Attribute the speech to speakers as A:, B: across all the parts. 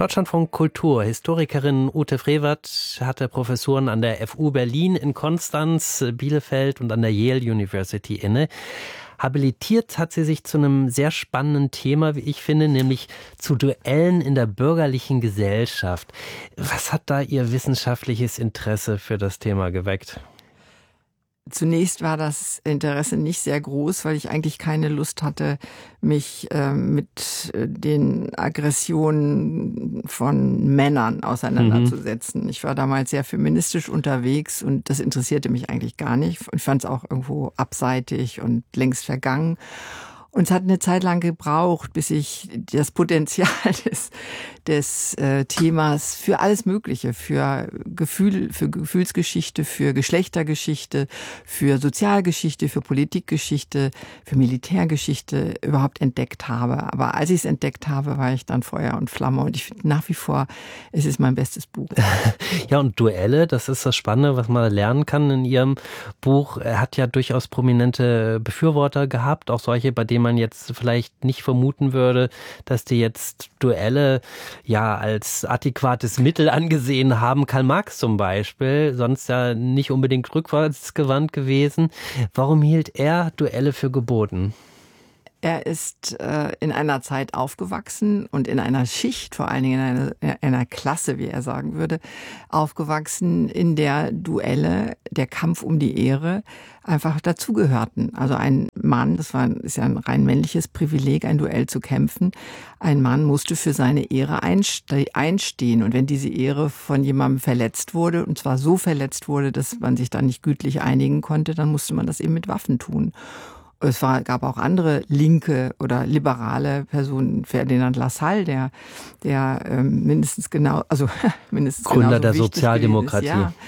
A: Deutschlandfunk Kultur. Historikerin Ute Frevert hatte Professuren an der FU Berlin in Konstanz, Bielefeld und an der Yale University inne. Habilitiert hat sie sich zu einem sehr spannenden Thema, wie ich finde, nämlich zu Duellen in der bürgerlichen Gesellschaft. Was hat da Ihr wissenschaftliches Interesse für das Thema geweckt?
B: Zunächst war das Interesse nicht sehr groß, weil ich eigentlich keine Lust hatte, mich mit den Aggressionen von Männern auseinanderzusetzen. Ich war damals sehr feministisch unterwegs und das interessierte mich eigentlich gar nicht. Ich fand es auch irgendwo abseitig und längst vergangen. Und es hat eine Zeit lang gebraucht, bis ich das Potenzial des Themas für alles Mögliche, für Gefühlsgeschichte, für Geschlechtergeschichte, für Sozialgeschichte, für Politikgeschichte, für Militärgeschichte überhaupt entdeckt habe. Aber als ich es entdeckt habe, war ich dann Feuer und Flamme. Und ich finde nach wie vor, es ist mein bestes Buch.
A: Ja, und Duelle, das ist das Spannende, was man lernen kann in Ihrem Buch. Er hat ja durchaus prominente Befürworter gehabt, auch solche, bei denen man jetzt vielleicht nicht vermuten würde, dass die jetzt Duelle ja als adäquates Mittel angesehen haben. Karl Marx zum Beispiel, sonst ja nicht unbedingt rückwärtsgewandt gewesen. Warum hielt er Duelle für geboten?
B: Er ist in einer Zeit aufgewachsen und in einer Schicht, vor allen Dingen in einer Klasse, wie er sagen würde, aufgewachsen, in der Duelle, der Kampf um die Ehre einfach dazugehörten. Also ein Mann, ist ja ein rein männliches Privileg, ein Duell zu kämpfen. Ein Mann musste für seine Ehre einstehen. Und wenn diese Ehre von jemandem verletzt wurde, und zwar so verletzt wurde, dass man sich dann nicht gütlich einigen konnte, dann musste man das eben mit Waffen tun. Gab auch andere linke oder liberale Personen, Ferdinand Lassalle, der mindestens Gründer
A: der Sozialdemokratie.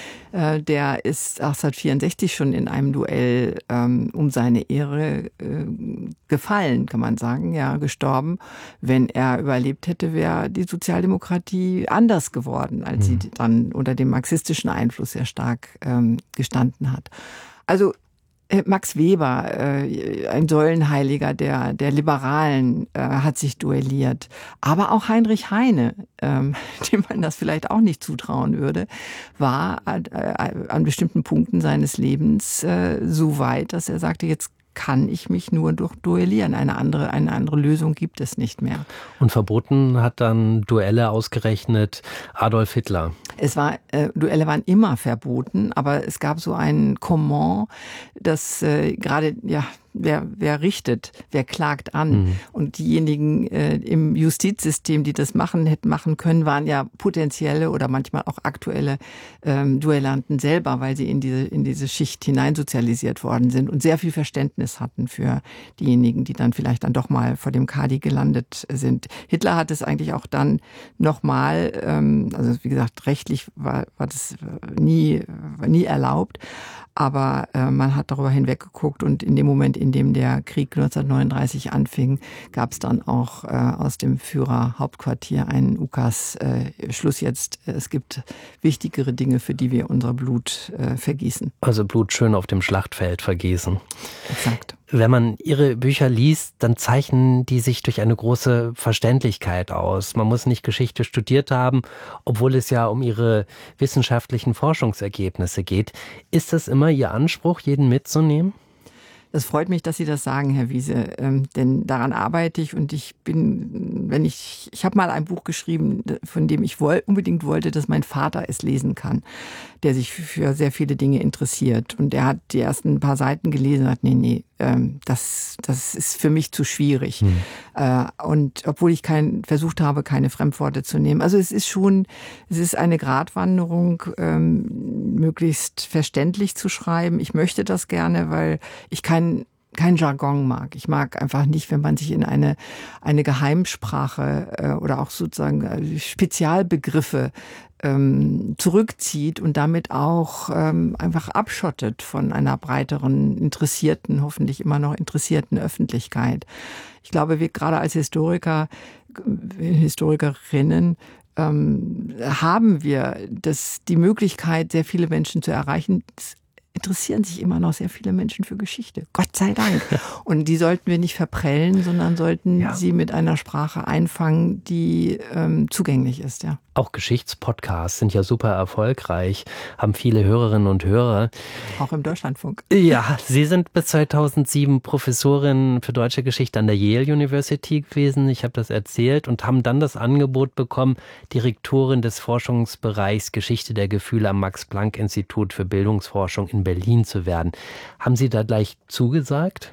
B: Der ist 1864 schon in einem Duell um seine Ehre gefallen, kann man sagen, ja, gestorben. Wenn er überlebt hätte, wäre die Sozialdemokratie anders geworden, als sie dann unter dem marxistischen Einfluss sehr stark gestanden hat. Also Max Weber, ein Säulenheiliger der Liberalen, hat sich duelliert. Aber auch Heinrich Heine, dem man das vielleicht auch nicht zutrauen würde, war an bestimmten Punkten seines Lebens so weit, dass er sagte, jetzt kann ich mich nur durch Duellieren. Eine andere Lösung gibt es nicht mehr.
A: Und verboten hat dann Duelle ausgerechnet Adolf Hitler.
B: Duelle waren immer verboten, aber es gab so ein Comment, das gerade, ja, wer richtet, wer klagt an. Und diejenigen im Justizsystem, die das hätten machen können, waren ja potenzielle oder manchmal auch aktuelle Duellanten selber, weil sie in diese Schicht hineinsozialisiert worden sind und sehr viel Verständnis hatten für diejenigen, die dann vielleicht dann doch mal vor dem Kadi gelandet sind. Hitler hat es eigentlich auch dann nochmal, also wie gesagt, rechtlich war das nie erlaubt, aber man hat darüber hinweggeguckt und in dem Moment, in dem der Krieg 1939 anfing, gab es dann auch aus dem Führerhauptquartier einen Ukas, Schluss jetzt, es gibt wichtigere Dinge, für die wir unser Blut vergießen.
A: Also Blut schön auf dem Schlachtfeld vergießen.
B: Exakt.
A: Wenn man Ihre Bücher liest, dann zeichnen die sich durch eine große Verständlichkeit aus. Man muss nicht Geschichte studiert haben, obwohl es ja um Ihre wissenschaftlichen Forschungsergebnisse geht. Ist das immer Ihr Anspruch, jeden mitzunehmen?
B: Das freut mich, dass Sie das sagen, Herr Wiese, denn daran arbeite ich und ich habe mal ein Buch geschrieben, von dem ich unbedingt wollte, dass mein Vater es lesen kann, der sich für sehr viele Dinge interessiert. Und er hat die ersten paar Seiten gelesen und hat, nee, das ist für mich zu schwierig. Und obwohl ich versucht habe, keine Fremdworte zu nehmen. Also es ist eine Gratwanderung, möglichst verständlich zu schreiben. Ich möchte das gerne, weil ich kein Jargon mag. Ich mag einfach nicht, wenn man sich in eine Geheimsprache oder auch sozusagen Spezialbegriffe zurückzieht und damit auch einfach abschottet von einer breiteren, hoffentlich immer noch interessierten Öffentlichkeit. Ich glaube, wir gerade als Historikerinnen haben wir die Möglichkeit, sehr viele Menschen zu erreichen. interessieren sich immer noch sehr viele Menschen für Geschichte. Gott sei Dank. Und die sollten wir nicht verprellen, sondern sollten sie mit einer Sprache einfangen, die zugänglich ist, ja.
A: Auch Geschichtspodcasts sind ja super erfolgreich, haben viele Hörerinnen und Hörer.
B: Auch im Deutschlandfunk.
A: Ja, Sie sind bis 2007 Professorin für Deutsche Geschichte an der Yale University gewesen. Ich habe das erzählt und haben dann das Angebot bekommen, Direktorin des Forschungsbereichs Geschichte der Gefühle am Max-Planck-Institut für Bildungsforschung in Berlin zu werden. Haben Sie da gleich zugesagt?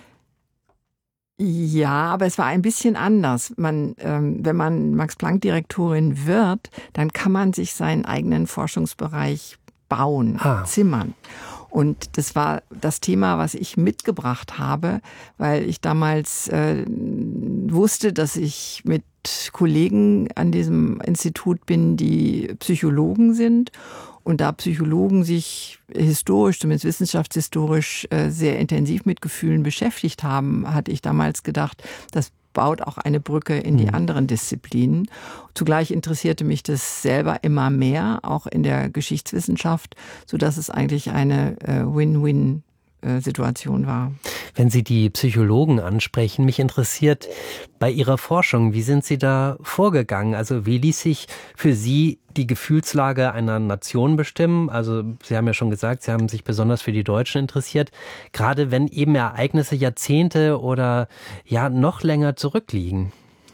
B: Ja, aber es war ein bisschen anders. Wenn man Max-Planck-Direktorin wird, dann kann man sich seinen eigenen Forschungsbereich bauen, zimmern. Und das war das Thema, was ich mitgebracht habe, weil ich damals wusste, dass ich mit Kollegen an diesem Institut bin, die Psychologen sind. Und da Psychologen sich historisch, zumindest wissenschaftshistorisch, sehr intensiv mit Gefühlen beschäftigt haben, hatte ich damals gedacht, das baut auch eine Brücke in die anderen Disziplinen. Zugleich interessierte mich das selber immer mehr, auch in der Geschichtswissenschaft, sodass es eigentlich eine Win-Win-Situation war.
A: Wenn Sie die Psychologen ansprechen, mich interessiert bei Ihrer Forschung, wie sind Sie da vorgegangen? Also wie ließ sich für Sie die Gefühlslage einer Nation bestimmen? Also Sie haben ja schon gesagt, Sie haben sich besonders für die Deutschen interessiert, gerade wenn eben Ereignisse Jahrzehnte oder noch länger zurückliegen.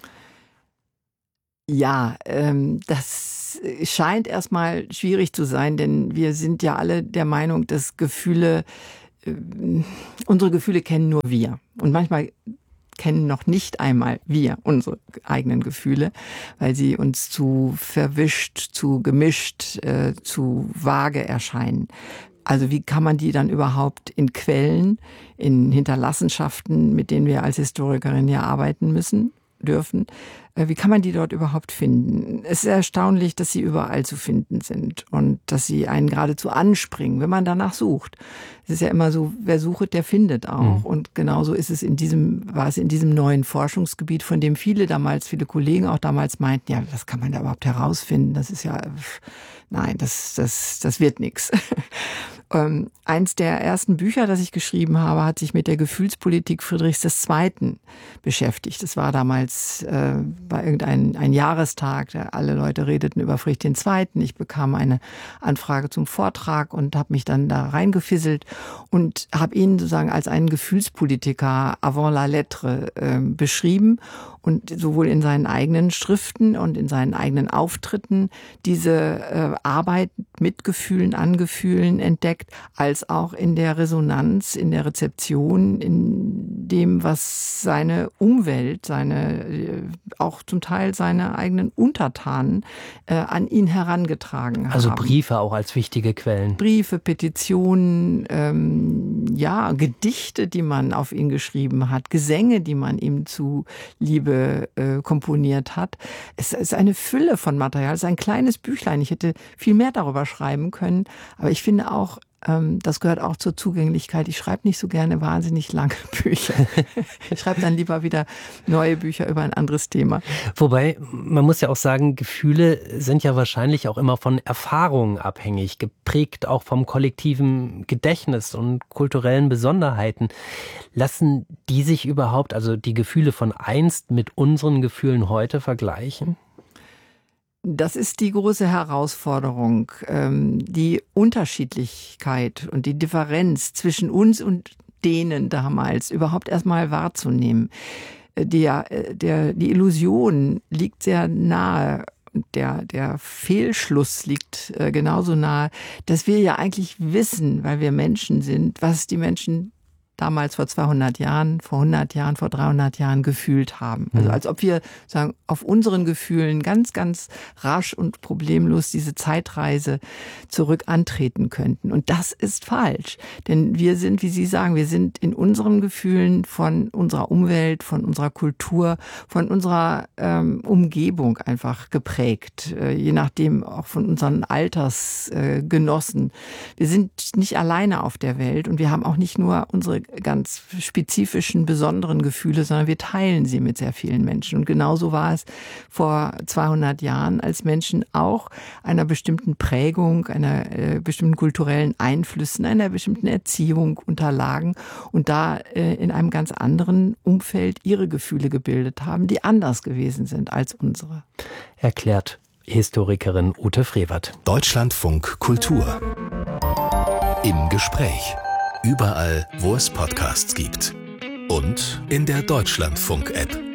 A: Ja,
B: das scheint erstmal schwierig zu sein, denn wir sind ja alle der Meinung, dass unsere Gefühle kennen nur wir. Und manchmal kennen noch nicht einmal wir unsere eigenen Gefühle, weil sie uns zu verwischt, zu gemischt, zu vage erscheinen. Also wie kann man die dann überhaupt in Quellen, in Hinterlassenschaften, mit denen wir als Historikerin ja arbeiten dürfen, wie kann man die dort überhaupt finden? Es ist erstaunlich, dass sie überall zu finden sind und dass sie einen geradezu anspringen, wenn man danach sucht. Es ist ja immer so, wer sucht, der findet auch. Und genauso ist es war es in diesem neuen Forschungsgebiet, von dem viele Kollegen auch damals meinten, ja, das kann man da überhaupt herausfinden? Das ist ja, nein, das wird nichts. Eins der ersten Bücher, das ich geschrieben habe, hat sich mit der Gefühlspolitik Friedrichs II. Beschäftigt. Das war damals bei ein Jahrestag, alle Leute redeten über Friedrich II. Ich bekam eine Anfrage zum Vortrag und habe mich dann da reingefisselt und habe ihn sozusagen als einen Gefühlspolitiker avant la lettre beschrieben und sowohl in seinen eigenen Schriften und in seinen eigenen Auftritten diese Arbeit mit Gefühlen, an Gefühlen entdeckt, als auch in der Resonanz, in der Rezeption, in dem, was seine Umwelt, auch zum Teil seine eigenen Untertanen an ihn herangetragen haben.
A: Also Briefe auch als wichtige Quellen.
B: Briefe, Petitionen, Gedichte, die man auf ihn geschrieben hat, Gesänge, die man ihm zuliebe komponiert hat. Es ist eine Fülle von Material. Es ist ein kleines Büchlein. Ich hätte viel mehr darüber schreiben können. Aber ich finde auch, das gehört auch zur Zugänglichkeit. Ich schreibe nicht so gerne wahnsinnig lange Bücher. Ich schreibe dann lieber wieder neue Bücher über ein anderes Thema.
A: Wobei, man muss ja auch sagen, Gefühle sind ja wahrscheinlich auch immer von Erfahrungen abhängig, geprägt auch vom kollektiven Gedächtnis und kulturellen Besonderheiten. Lassen die sich überhaupt, also die Gefühle von einst mit unseren Gefühlen heute vergleichen?
B: Das ist die große Herausforderung, die Unterschiedlichkeit und die Differenz zwischen uns und denen damals überhaupt erstmal wahrzunehmen. Die Illusion liegt sehr nahe. Der Fehlschluss liegt genauso nahe, dass wir ja eigentlich wissen, weil wir Menschen sind, was die Menschen damals vor 200 Jahren, vor 100 Jahren, vor 300 Jahren gefühlt haben. Also als ob wir sagen, auf unseren Gefühlen ganz, ganz rasch und problemlos diese Zeitreise zurück antreten könnten. Und das ist falsch. Denn wir sind, wie Sie sagen, wir sind in unseren Gefühlen von unserer Umwelt, von unserer Kultur, von unserer Umgebung einfach geprägt. Je nachdem auch von unseren Altersgenossen. Wir sind nicht alleine auf der Welt und wir haben auch nicht nur unsere ganz spezifischen, besonderen Gefühle, sondern wir teilen sie mit sehr vielen Menschen. Und genauso war es vor 200 Jahren, als Menschen auch einer bestimmten Prägung, einer bestimmten kulturellen Einflüssen, einer bestimmten Erziehung unterlagen und da in einem ganz anderen Umfeld ihre Gefühle gebildet haben, die anders gewesen sind als unsere.
A: Erklärt Historikerin Ute Frevert.
C: Deutschlandfunk Kultur. Im Gespräch. Überall, wo es Podcasts gibt. Und in der Deutschlandfunk-App.